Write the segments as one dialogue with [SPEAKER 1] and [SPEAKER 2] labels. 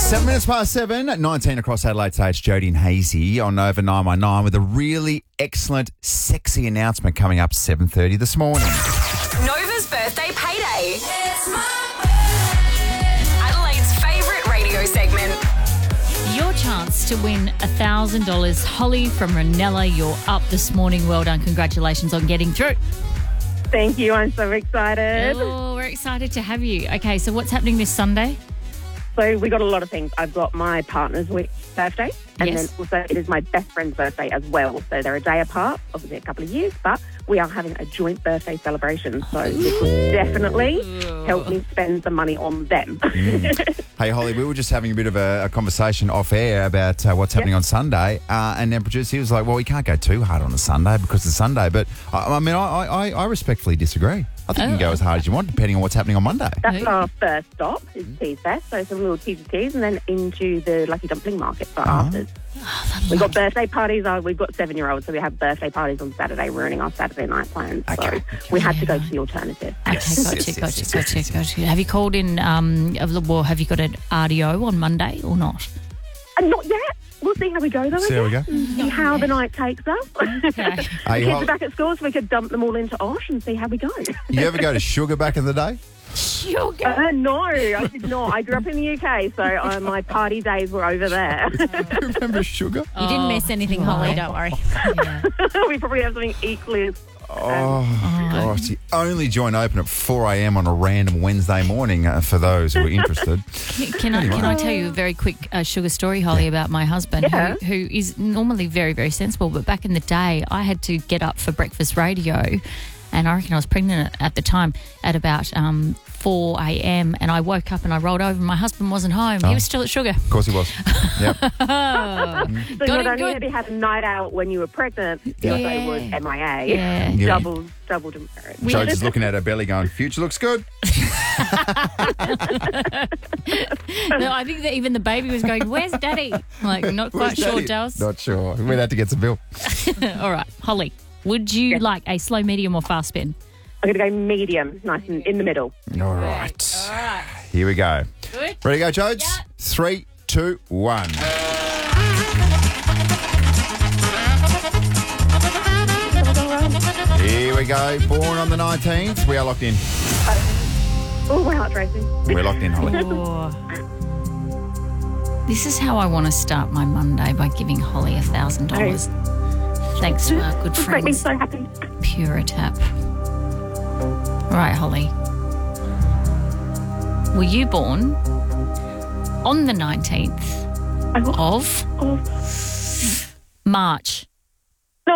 [SPEAKER 1] 7 minutes past 7, 19 across Adelaide stage. Jody and Hazy on Nova 919 with a really excellent, sexy announcement coming up 7:30 this morning.
[SPEAKER 2] Nova's birthday payday. It's my birthday. Adelaide's favourite radio segment.
[SPEAKER 3] Your chance to win $1,000. Holly from Ranella, you're up this morning. Well done. Congratulations on getting through.
[SPEAKER 4] Thank you. I'm so excited.
[SPEAKER 3] Oh, we're excited to have you. Okay, so what's happening this Sunday?
[SPEAKER 4] So we got a lot of things. I've got my partner's birthday, and
[SPEAKER 3] Yes.
[SPEAKER 4] then also it is my best friend's birthday as well. So they're a day apart, obviously a couple of years, but we are having a joint birthday celebration. So this will definitely help me spend some money on them.
[SPEAKER 1] Hey, Holly, we were just having a bit of a conversation off air about what's happening on Sunday, and then producer, he was like, well, we can't go too hard on a Sunday because it's Sunday. But, I respectfully disagree. I think you can go as hard as you want, depending on what's happening on Monday.
[SPEAKER 4] That's our first stop, is Teas Fest. So some little teas and then into the Lucky Dumpling Market for afters. We've got birthday parties. We've got 7-year-olds, so we have birthday parties on Saturday, ruining our Saturday night plans.
[SPEAKER 1] Okay.
[SPEAKER 4] So we had to go to the alternative.
[SPEAKER 3] Okay, gotcha. Have you called in, have you got an RDO on Monday or not?
[SPEAKER 4] Not yet. We'll see how we go, though.
[SPEAKER 1] See how we go.
[SPEAKER 4] See how the night takes us.
[SPEAKER 3] Okay.
[SPEAKER 1] Hey,
[SPEAKER 4] Kids are back at school, so we could dump them all into Osh and see how we go.
[SPEAKER 1] You ever go to Sugar back in the day?
[SPEAKER 3] Sugar.
[SPEAKER 4] No, I did not. I grew up in the UK, so my party days were over there.
[SPEAKER 1] You remember Sugar?
[SPEAKER 5] You didn't miss anything, Holly, don't worry.
[SPEAKER 3] Yeah.
[SPEAKER 4] We probably have something equally as...
[SPEAKER 1] Oh, gosh. The only joint open at 4 a.m. on a random Wednesday morning for those who are interested.
[SPEAKER 3] Can I tell you a very quick sugar story, Holly, about my husband,
[SPEAKER 4] Yeah.
[SPEAKER 3] who is normally very, very sensible, but back in the day, I had to get up for breakfast radio, and I reckon I was pregnant at the time at about 4 a.m. and I woke up and I rolled over and my husband wasn't home. He was still at Sugar.
[SPEAKER 1] Of course he was. Yep.
[SPEAKER 4] So
[SPEAKER 3] Got
[SPEAKER 4] not
[SPEAKER 3] him
[SPEAKER 4] only
[SPEAKER 3] good.
[SPEAKER 4] had he had a night out when you were pregnant, he
[SPEAKER 3] Yeah.
[SPEAKER 4] also was MIA.
[SPEAKER 3] Yeah.
[SPEAKER 1] Yeah.
[SPEAKER 4] Doubled embarrassed.
[SPEAKER 1] Joe's just looking at her belly going, future looks good.
[SPEAKER 3] No, I think that even the baby was going, where's Daddy? I'm like, not quite
[SPEAKER 1] Where's
[SPEAKER 3] sure,
[SPEAKER 1] Daddy?
[SPEAKER 3] Dals.
[SPEAKER 1] Not sure. We'd have to get some bill.
[SPEAKER 3] All right, Holly, would you like a slow, medium or fast spin?
[SPEAKER 4] I'm going to go medium, nice and in the middle.
[SPEAKER 1] All right. Here we go.
[SPEAKER 3] Good.
[SPEAKER 1] Ready to go, Jodes?
[SPEAKER 3] Yeah.
[SPEAKER 1] 3, 2, 1. Here we go. Born on the 19th. We are locked in.
[SPEAKER 4] Oh, my heart's racing.
[SPEAKER 1] We're locked in, Holly.
[SPEAKER 3] Oh. This is how I want to start my Monday, by giving Holly $1,000. Thanks to our good
[SPEAKER 4] This makes me
[SPEAKER 3] friends,
[SPEAKER 4] so happy.
[SPEAKER 3] Puritap. All right, Holly. Were you born on the 19th of
[SPEAKER 4] Oh,
[SPEAKER 3] March?
[SPEAKER 4] no!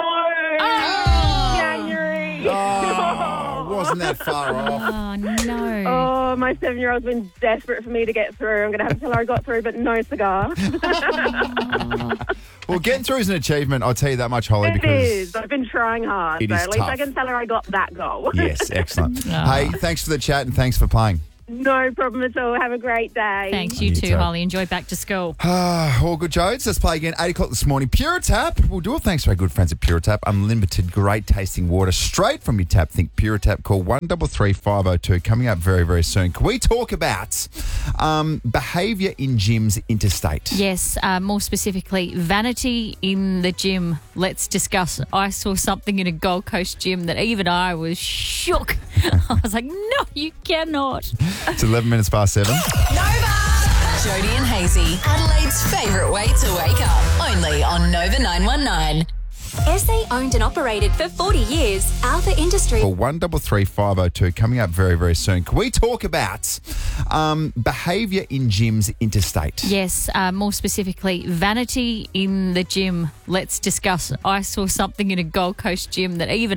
[SPEAKER 4] January!
[SPEAKER 1] Oh, wasn't that far off?
[SPEAKER 3] Oh, no.
[SPEAKER 4] Oh, my 7-year-old's been desperate for me to get through. I'm going to have to tell her I got through, but no cigar.
[SPEAKER 1] Well, getting through is an achievement, I'll tell you that much, Holly,
[SPEAKER 4] It
[SPEAKER 1] because...
[SPEAKER 4] is. I've been trying hard.
[SPEAKER 1] It
[SPEAKER 4] So
[SPEAKER 1] is
[SPEAKER 4] at least
[SPEAKER 1] tough.
[SPEAKER 4] I can tell her I got that goal.
[SPEAKER 1] Yes, excellent.
[SPEAKER 3] Oh.
[SPEAKER 1] Hey, thanks for the chat and thanks for playing.
[SPEAKER 4] No problem at all. Have a great day.
[SPEAKER 3] Thanks, you
[SPEAKER 1] You
[SPEAKER 3] too,
[SPEAKER 1] too.
[SPEAKER 3] Holly. Enjoy back to school.
[SPEAKER 1] All good, Jodes. Let's play again. 8 o'clock this morning. Pure Tap. We'll do it thanks to our good friends at Pure Tap. Unlimited, great tasting water straight from your tap. Think Pure Tap. Call 133 502. Coming up very, very soon. Can we talk about behaviour in gyms interstate?
[SPEAKER 3] Yes, more specifically, vanity in the gym. Let's discuss. I saw something in a Gold Coast gym that even I was shook. I was like, no, you cannot.
[SPEAKER 1] It's 11 minutes past 7.
[SPEAKER 2] Nova! Jody and Hazy. Adelaide's favourite way to wake up. Only on Nova 919.
[SPEAKER 6] SA owned and operated for 40 years, Alpha Industries.
[SPEAKER 1] Call 133 502. Coming up very, very soon. Can we talk about behaviour in gyms interstate?
[SPEAKER 3] Yes, more specifically, vanity in the gym. Let's discuss. I saw something in a Gold Coast gym that even